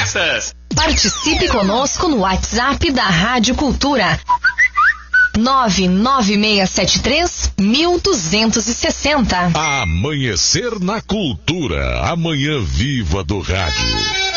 Texas. Participe conosco no WhatsApp da Rádio Cultura. 99673-1260. Amanhecer na Cultura. A manhã viva do rádio.